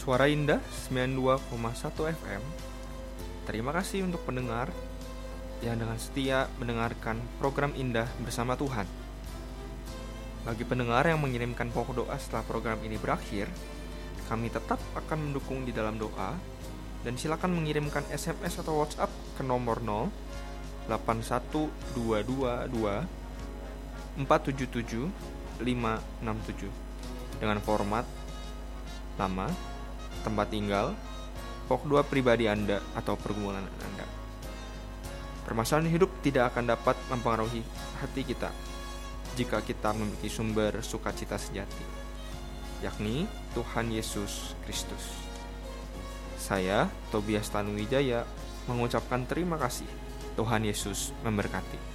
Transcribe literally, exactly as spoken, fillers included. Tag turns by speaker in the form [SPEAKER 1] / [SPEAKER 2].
[SPEAKER 1] Suara Indah sembilan puluh dua koma satu F M. Terima kasih untuk pendengar yang dengan setia mendengarkan program Indah bersama Tuhan. Bagi pendengar yang mengirimkan pokok doa setelah program ini berakhir, kami tetap akan mendukung di dalam doa, dan silakan mengirimkan S M S atau WhatsApp ke nomor nol delapan satu dua dua dua empat tujuh tujuh lima enam tujuh dengan format nama, tempat tinggal, pokok doa pribadi Anda atau pergumulan Anda. Permasalahan hidup tidak akan dapat mempengaruhi hati kita jika kita memiliki sumber sukacita sejati, yakni Tuhan Yesus Kristus. Saya, Tobias Tanuwijaya, mengucapkan terima kasih. Tuhan Yesus memberkati.